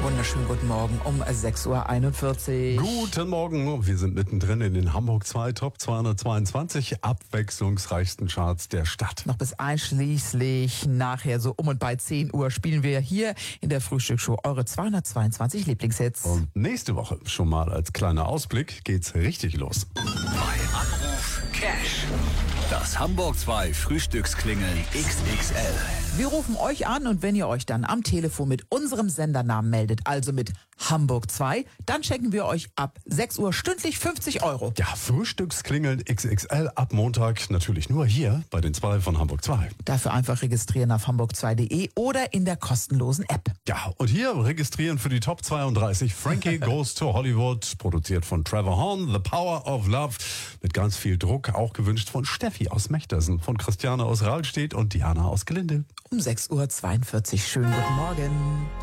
wunderschönen guten Morgen um 6.41 Uhr. Guten Morgen, wir sind mittendrin in den Hamburg 2 Top 222 abwechslungsreichsten Charts der Stadt. Noch bis einschließlich nachher so um und bei 10 Uhr spielen wir hier in der Frühstücksshow eure 222 Lieblingshits. Und nächste Woche, schon mal als kleiner Ausblick, geht's richtig los. Bei Anruf Cash. Das Hamburg 2 Frühstücksklingeln XXL. Wir rufen euch an und wenn ihr euch dann am Telefon mit unserem Sendernamen meldet, also mit Hamburg 2, dann schenken wir euch ab 6 Uhr stündlich 50 Euro. Ja, Frühstücksklingeln XXL ab Montag natürlich nur hier bei den 2 von Hamburg 2. Dafür einfach registrieren auf hamburg2.de oder in der kostenlosen App. Ja, und hier registrieren für die Top 32 Frankie Goes to Hollywood, produziert von Trevor Horn, The Power of Love, mit ganz viel Druck, auch gewünscht von Steffi aus Mechtersen, von Christiane aus Rahlstedt und Diana aus Gelinde. Um 6.42 Uhr. Schönen guten Morgen.